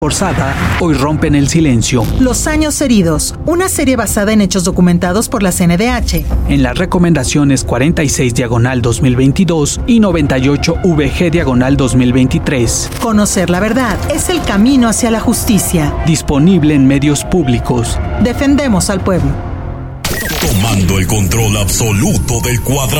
forzada hoy rompen el silencio. Los años heridos, una serie basada en hechos documentados por la CNDH. En las recomendaciones 46/2022 y 98/VG/2023. Conocer la verdad es el camino hacia la justicia. Disponible en medios públicos. Defendemos al pueblo. Tomando el control absoluto del cuadrado.